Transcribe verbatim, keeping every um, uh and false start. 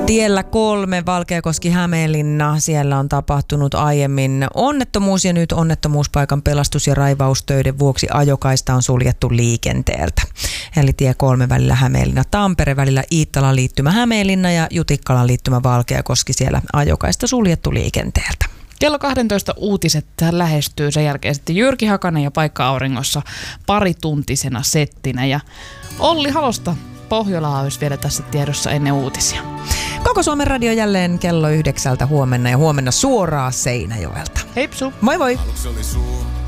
Tiellä kolme, Valkeakoski-Hämeenlinna. Siellä on tapahtunut aiemmin onnettomuus ja nyt onnettomuuspaikan pelastus- ja raivaustöiden vuoksi ajokaista on suljettu liikenteeltä. Eli tie kolme välillä Hämeenlinna-Tampere, välillä Iittalan liittymä Hämeenlinna ja Jutikkalan liittymä Valkeakoski, siellä ajokaista suljettu liikenteeltä. Kello kaksitoista uutiset lähestyy, sen jälkeen sitten Jyrki Hakanen ja Paikka Auringossa parituntisena settinä. Ja Olli Halosta Pohjolaa olisi vielä tässä tiedossa ennen uutisia. Koko Suomen radio jälleen kello yhdeksältä huomenna ja huomenna suoraan Seinäjoelta. Heipsu! Moi moi!